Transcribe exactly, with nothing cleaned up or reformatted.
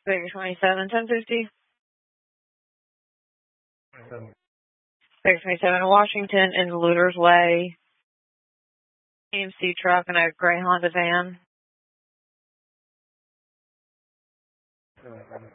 Baker twenty-seven, ten fifty. Baker twenty-seven, Washington in Looters Way. E M C truck and a gray Honda van.